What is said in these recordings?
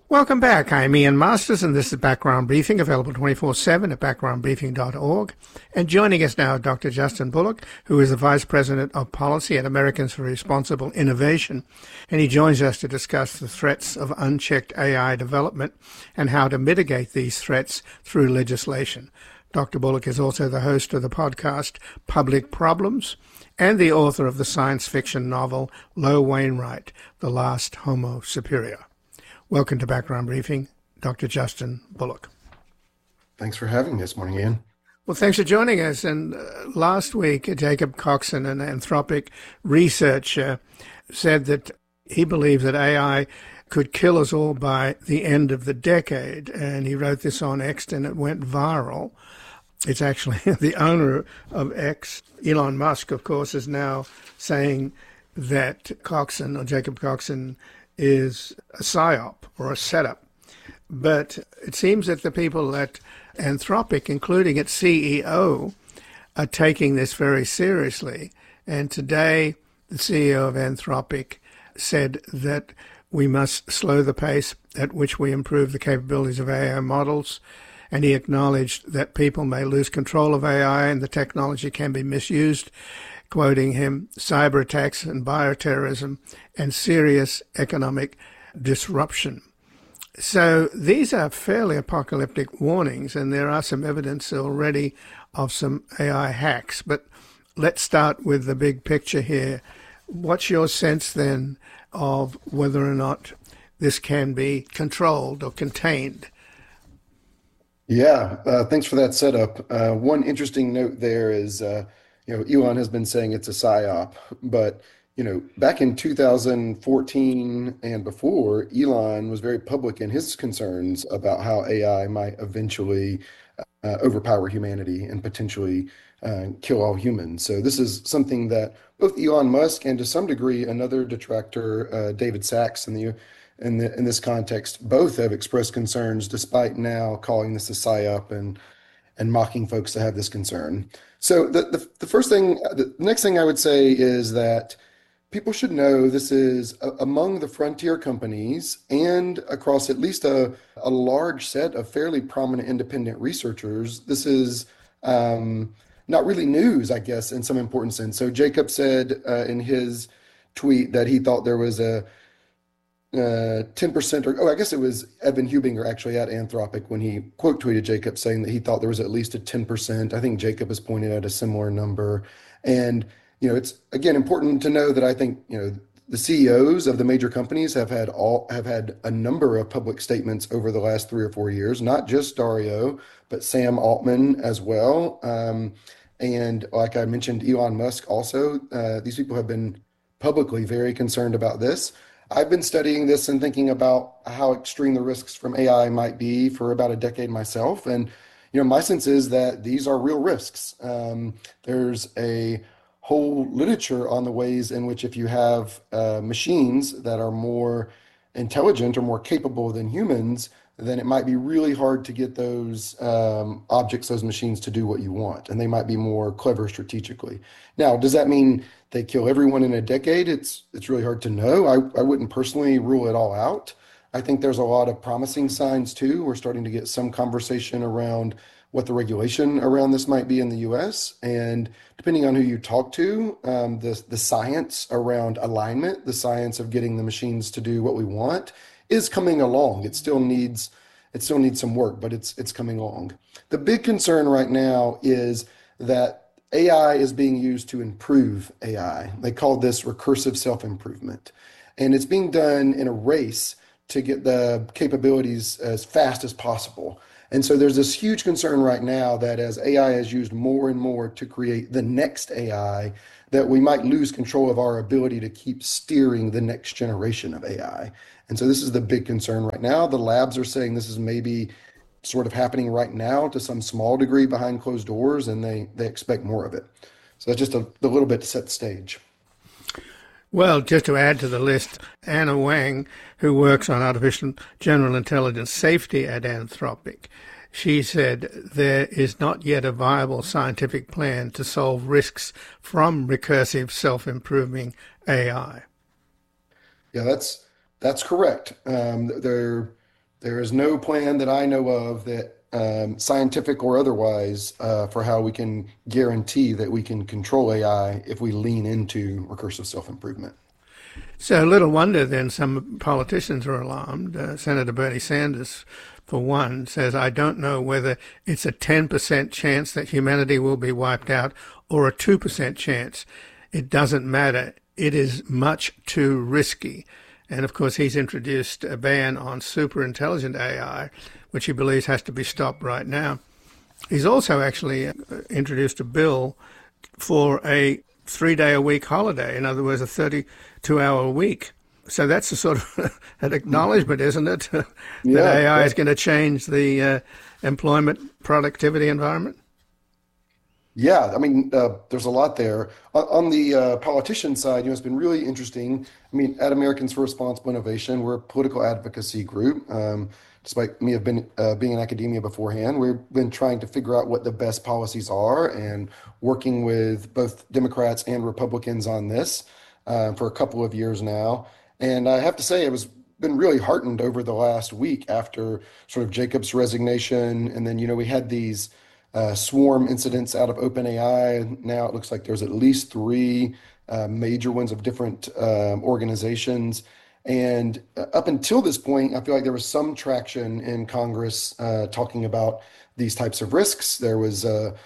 Welcome back. I'm Ian Masters, and this is Background Briefing, available 24/7 at backgroundbriefing.org. And joining us now, Dr. Justin Bullock, who is the Vice President of Policy at Americans for Responsible Innovation. And he joins us to discuss the threats of unchecked AI development and how to mitigate these threats through legislation. Dr. Bullock is also the host of the podcast Public Problems and the author of the science fiction novel Lo Wainwright, The Last Homo Superior. Welcome to Background Briefing, Dr. Justin Bullock. Thanks for having me this morning, Ian. Well, thanks for joining us. And last week, Jacob Coxon, an Anthropic researcher, said that he believes that AI could kill us all by the end of the decade. And he wrote this on X and it went viral. It's actually the owner of X, Elon Musk, of course, is now saying that Coxon, or Jacob Coxon, is a psyop or a setup. But it seems that the people at Anthropic, including its CEO, are taking this very seriously. And today, the CEO of Anthropic said that we must slow the pace at which we improve the capabilities of AI models. And he acknowledged that people may lose control of AI and the technology can be misused, quoting him, cyber attacks and bioterrorism and serious economic disruption. So these are fairly apocalyptic warnings, and there are some evidence already of some AI hacks. But let's start with the big picture here. What's your sense then of whether or not this can be controlled or contained? Yeah, thanks for that setup. One interesting note there is, Elon has been saying it's a psyop, but back in 2014 and before, Elon was very public in his concerns about how AI might eventually overpower humanity and potentially kill all humans. So this is something that both Elon Musk and to some degree another detractor, David Sacks, in this context, both have expressed concerns, despite now calling this a psyop and mocking folks that have this concern. So the first thing, the next thing I would say is that people should know this is among the frontier companies and across at least a large set of fairly prominent independent researchers. This is not really news, I guess, in some important sense. So Jacob said in his tweet that he thought there was a 10% I guess it was Evan Hubinger actually at Anthropic when he quote tweeted Jacob saying that he thought there was at least a 10%. I think Jacob has pointed out a similar number. And, it's again important to know that I think, the CEOs of the major companies have had a number of public statements over the last 3 or 4 years, not just Dario, but Sam Altman as well. And like I mentioned, Elon Musk also, these people have been publicly very concerned about this. I've been studying this and thinking about how extreme the risks from AI might be for about a decade myself. And, my sense is that these are real risks. There's a whole literature on the ways in which if you have machines that are more intelligent or more capable than humans, then it might be really hard to get those objects, those machines to do what you want. And they might be more clever strategically. Now, does that mean they kill everyone in a decade? It's really hard to know. I wouldn't personally rule it all out. I think there's a lot of promising signs too. We're starting to get some conversation around what the regulation around this might be in the US. And depending on who you talk to, the science around alignment, the science of getting the machines to do what we want is coming along. It still needs some work, but it's coming along. The big concern right now is that AI is being used to improve AI. They call this recursive self-improvement. And it's being done in a race to get the capabilities as fast as possible. And so there's this huge concern right now that as AI is used more and more to create the next AI, that we might lose control of our ability to keep steering the next generation of AI. And so this is the big concern right now. The labs are saying this is maybe sort of happening right now to some small degree behind closed doors, and they expect more of it. So that's just a little bit to set the stage. Well, just to add to the list, Anna Wang, who works on artificial general intelligence safety at Anthropic, she said there is not yet a viable scientific plan to solve risks from recursive self-improving AI. Yeah, that's correct. There is no plan that I know of that scientific or otherwise for how we can guarantee that we can control AI if we lean into recursive self-improvement. So little wonder then some politicians are alarmed. Senator Bernie Sanders, for one, says, I don't know whether it's a 10% chance that humanity will be wiped out or a 2% chance. It doesn't matter. It is much too risky. And of course, he's introduced a ban on super intelligent AI, which he believes has to be stopped right now. He's also actually introduced a bill for a 3-day-a-week holiday, in other words, a 32-hour week. So that's a sort of an acknowledgement, isn't it, that Yeah, AI yeah. is going to change the employment productivity environment? Yeah, I mean, there's a lot there. On the politician side, it's been really interesting. I mean, at Americans for Responsible Innovation, we're a political advocacy group. Despite me have been being in academia beforehand, we've been trying to figure out what the best policies are and working with both Democrats and Republicans on this for a couple of years now. And I have to say, I was been really heartened over the last week after sort of Jacob's resignation, and then we had these swarm incidents out of OpenAI. Now it looks like there's at least three major ones of different organizations. And up until this point, I feel like there was some traction in Congress talking about these types of risks. There was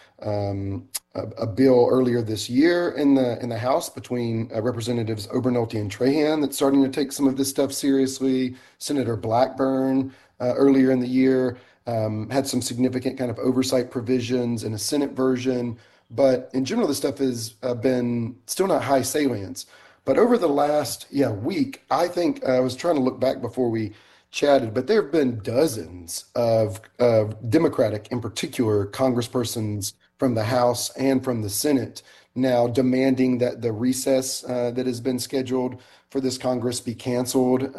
a bill earlier this year in the House between Representatives Obernolte and Trahan that's starting to take some of this stuff seriously. Senator Blackburn earlier in the year had some significant kind of oversight provisions in a Senate version. But in general, this stuff has been still not high salience. But over the last week, I think I was trying to look back before we chatted, but there have been dozens of Democratic, in particular, congresspersons from the House and from the Senate now demanding that the recess that has been scheduled for this Congress be canceled,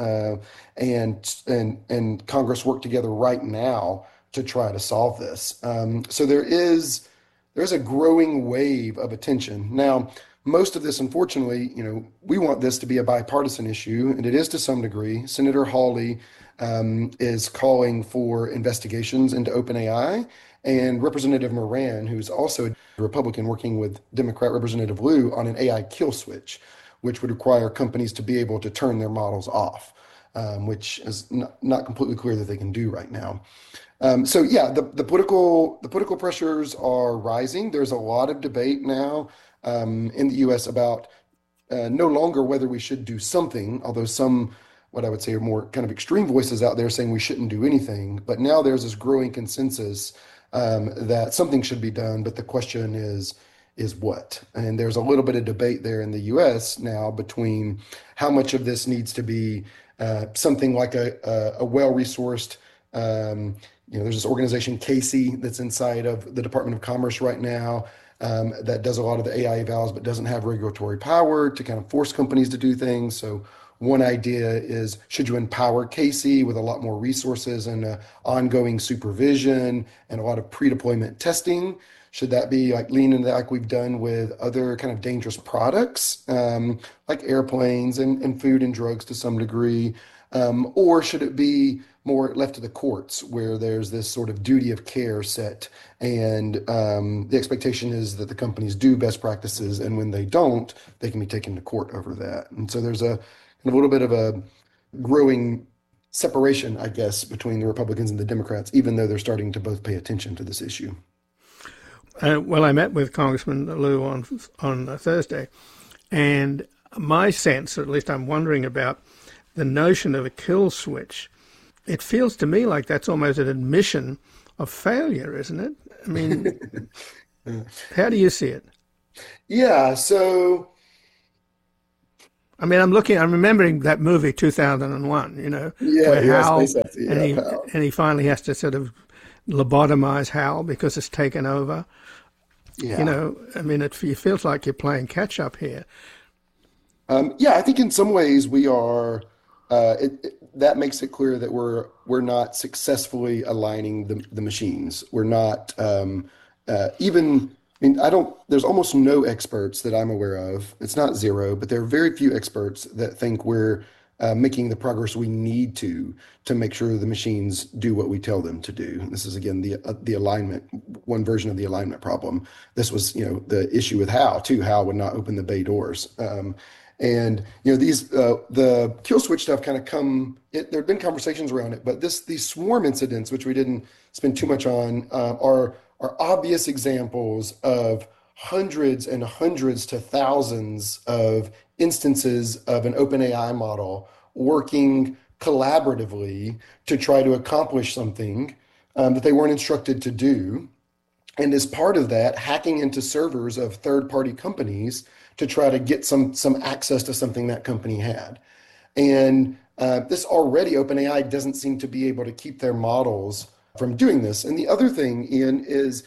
and Congress work together right now to try to solve this. So there's a growing wave of attention now. Most of this, unfortunately, we want this to be a bipartisan issue, and it is to some degree. Senator Hawley is calling for investigations into OpenAI, and Representative Moran, who's also a Republican working with Democrat Representative Lieu on an AI kill switch, which would require companies to be able to turn their models off, which is not completely clear that they can do right now. So yeah, the political pressures are rising. There's a lot of debate now in the U.S. about no longer whether we should do something, although some, what I would say, are more kind of extreme voices out there saying we shouldn't do anything. But now there's this growing consensus that something should be done, but the question is what? And there's a little bit of debate there in the U.S. now between how much of this needs to be something like a well-resourced, there's this organization, Casey, that's inside of the Department of Commerce right now, that does a lot of the AI evals, but doesn't have regulatory power to kind of force companies to do things. So one idea is, should you empower Casey with a lot more resources and ongoing supervision and a lot of pre-deployment testing? Should that be like lean into that like we've done with other kind of dangerous products, like airplanes and food and drugs to some degree? Or should it be more left to the courts where there's this sort of duty of care set, and the expectation is that the companies do best practices, and when they don't, they can be taken to court over that. And so there's a little bit of a growing separation, I guess, between the Republicans and the Democrats, even though they're starting to both pay attention to this issue. Well, I met with Congressman Lieu on Thursday, and my sense, or at least I'm wondering about the notion of a kill switch. It feels to me like that's almost an admission of failure, isn't it? I mean, how do you see it? Yeah, so I mean, I'm remembering that movie 2001, yeah, where yeah, Hal, Space Odyssey, and yeah, he pal. and he finally has to sort of lobotomize Hal because it's taken over. Yeah. I mean, it feels like you're playing catch up here. Yeah, I think in some ways we are. That makes it clear that we're not successfully aligning the machines. We're not even. I mean, I don't. There's almost no experts that I'm aware of. It's not zero, but there are very few experts that think we're making the progress we need to make sure the machines do what we tell them to do. This is again the alignment, one version of the alignment problem. This was the issue with Hal too. Hal would not open the bay doors. And these the kill switch stuff kind of there have been conversations around it, but these swarm incidents, which we didn't spend too much on, are obvious examples of hundreds and hundreds to thousands of instances of an OpenAI model working collaboratively to try to accomplish something that they weren't instructed to do. And as part of that, hacking into servers of third-party companies to try to get some access to something that company had. And this already, OpenAI doesn't seem to be able to keep their models from doing this. And the other thing, Ian, is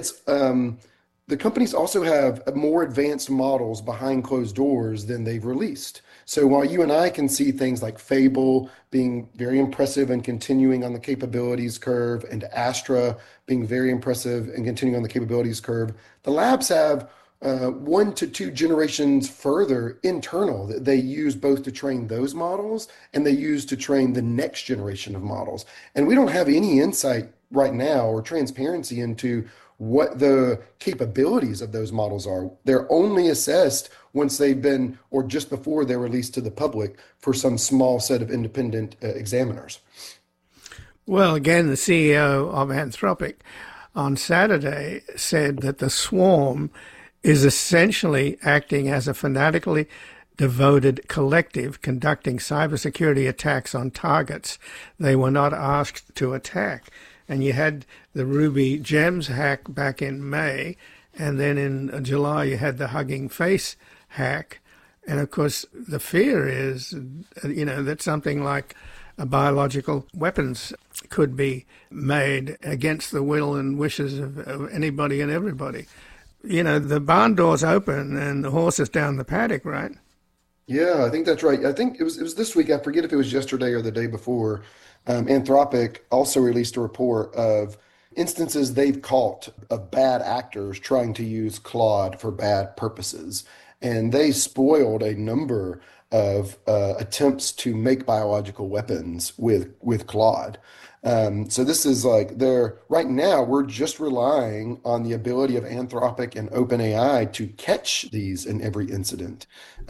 the companies also have more advanced models behind closed doors than they've released. So while you and I can see things like Fable being very impressive and continuing on the capabilities curve, and Astra being very impressive and continuing on the capabilities curve, the labs have 1 to 2 generations further internal that they use both to train those models and they use to train the next generation of models. And we don't have any insight right now or transparency into what the capabilities of those models are. They're only assessed once they've been, or just before they're released to the public for some small set of independent examiners. Well, again, the CEO of Anthropic on Saturday said that the swarm is essentially acting as a fanatically devoted collective conducting cybersecurity attacks on targets they were not asked to attack. And you had the Ruby Gems hack back in May, and then in July you had the Hugging Face hack. And of course, the fear is, that something like biological weapons could be made against the will and wishes of anybody and everybody. The barn door's open and the horse is down the paddock, right? Yeah, I think that's right. I think it was this week. I forget if it was yesterday or the day before. Anthropic also released a report of instances they've caught of bad actors trying to use Claude for bad purposes. And they spoiled a number of attempts to make biological weapons with Claude. So this is right now we're just relying on the ability of Anthropic and OpenAI to catch these in every instance.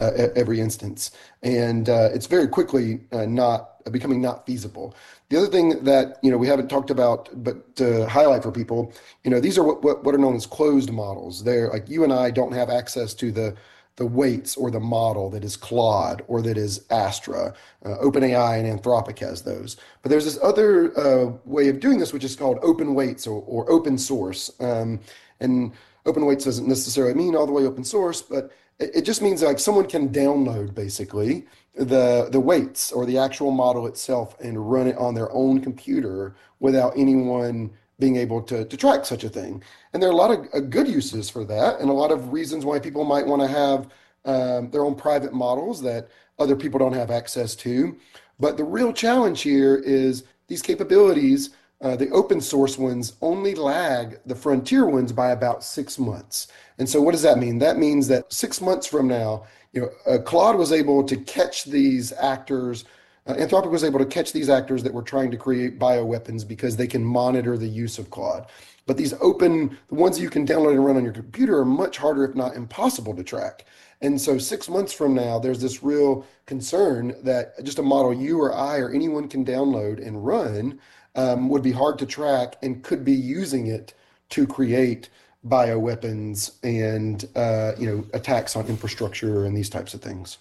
And it's very quickly becoming not feasible. The other thing that we haven't talked about, but to highlight for people, these are what are known as closed models. They're like you and I don't have access to the weights or the model that is Claude or that is Astra. OpenAI and Anthropic has those. But there's this other way of doing this, which is called open weights or open source. And open weights doesn't necessarily mean all the way open source, but it just means like someone can download basically the weights or the actual model itself and run it on their own computer without anyone being able to track such a thing. And there are a lot of good uses for that and a lot of reasons why people might want to have their own private models that other people don't have access to. But the real challenge here is these capabilities, the open source ones only lag the frontier ones by about 6 months. And so what does that mean? That means that 6 months from now, Claude was able to catch these actors. Anthropic was able to catch these actors that were trying to create bioweapons because they can monitor the use of Claude. But these the ones you can download and run on your computer are much harder, if not impossible to track. And so 6 months from now, there's this real concern that just a model you or I or anyone can download and run would be hard to track and could be using it to create bioweapons and attacks on infrastructure and these types of things.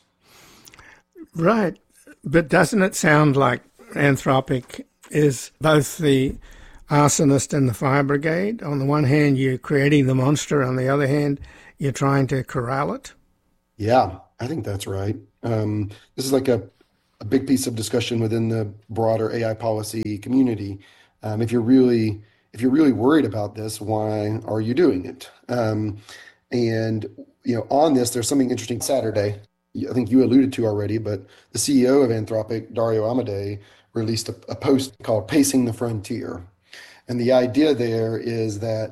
Right. But doesn't it sound like Anthropic is both the arsonist and the fire brigade? On the one hand, you're creating the monster. On the other hand, you're trying to corral it? Yeah, I think that's right. This is like a big piece of discussion within the broader AI policy community. If you're really worried about this, why are you doing it? And on this, there's something interesting. Saturday, I think you alluded to already, but the CEO of Anthropic, Dario Amodei, released a post called "Pacing the Frontier," and the idea there is that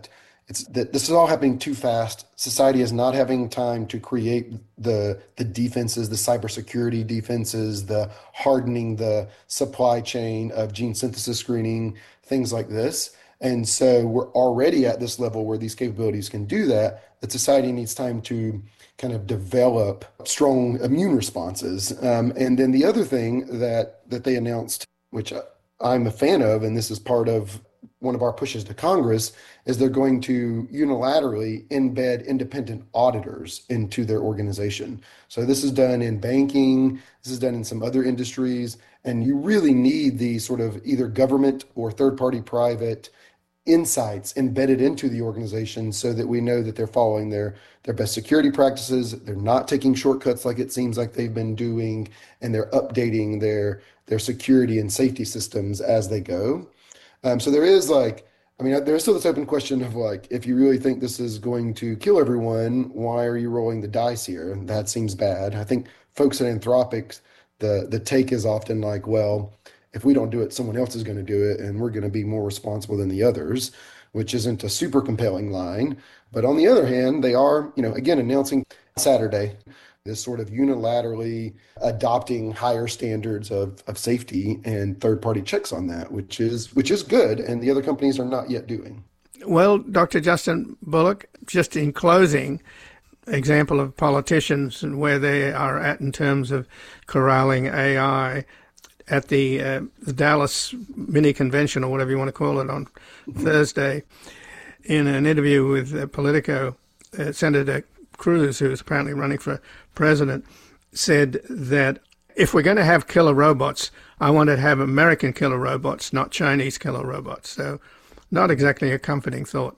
It's that this is all happening too fast. Society is not having time to create the defenses, the cybersecurity defenses, the hardening the supply chain of gene synthesis screening, things like this. And so we're already at this level where these capabilities can do that, that society needs time to kind of develop strong immune responses. And then the other thing that they announced, which I'm a fan of, and this is part of one of our pushes to Congress, is they're going to unilaterally embed independent auditors into their organization. So this is done in banking, this is done in some other industries, and you really need these sort of either government or third-party private insights embedded into the organization so that we know that they're following their best security practices, they're not taking shortcuts like it seems like they've been doing, and they're updating their security and safety systems as they go. So there is there's still this open question of like, if you really think this is going to kill everyone, why are you rolling the dice here? That seems bad. I think folks at Anthropic, the take is often like, well, if we don't do it, someone else is going to do it, and we're going to be more responsible than the others, which isn't a super compelling line. But on the other hand, they are, again, announcing Saturday this sort of unilaterally adopting higher standards of safety and third-party checks on that, which is good, and the other companies are not yet doing. Well, Dr. Justin Bullock, just in closing, example of politicians and where they are at in terms of corralling AI at the Dallas mini convention, or whatever you want to call it, on Thursday, in an interview with Politico, Senator Cruz, who is apparently running for president, said that if we're going to have killer robots, I want to have American killer robots, not Chinese killer robots. So not exactly a comforting thought.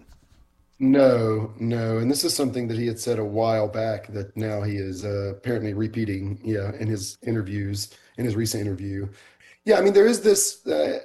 No. And this is something that he had said a while back that now he is apparently repeating, in his interviews, in his recent interview. Yeah, I mean, there is this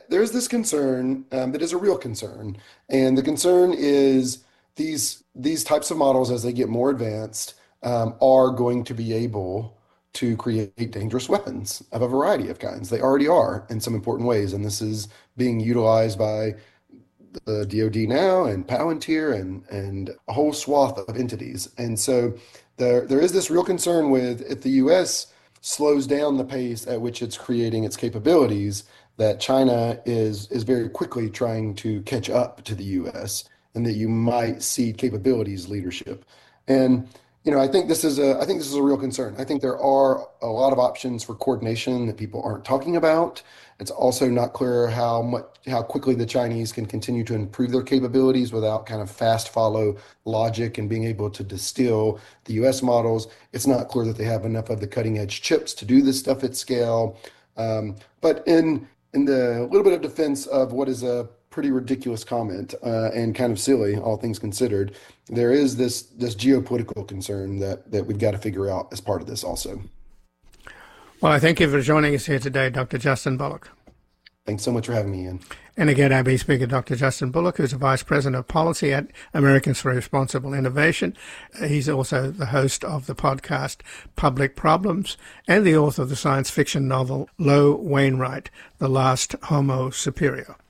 concern that is a real concern. And the concern is these types of models, as they get more advanced, are going to be able to create dangerous weapons of a variety of kinds. They already are in some important ways, and this is being utilized by the DoD now and Palantir and a whole swath of entities. And so there is this real concern with, if the U.S. slows down the pace at which it's creating its capabilities, that China is very quickly trying to catch up to the U.S., and that you might cede capabilities leadership. And I think this is a real concern. I think there are a lot of options for coordination that people aren't talking about. It's also not clear how quickly the Chinese can continue to improve their capabilities without kind of fast follow logic and being able to distill the U.S. models. It's not clear that they have enough of the cutting edge chips to do this stuff at scale. But in the little bit of defense of what is a pretty ridiculous comment and kind of silly, all things considered, there is this geopolitical concern that we've got to figure out as part of this also. Well, I thank you for joining us here today, Dr. Justin Bullock. Thanks so much for having me, Ian. And again, AB Speaker Dr. Justin Bullock, who's the Vice President of Policy at Americans for Responsible Innovation. He's also the host of the podcast Public Problems and the author of the science fiction novel Lo Wainwright, The Last Homo Superior.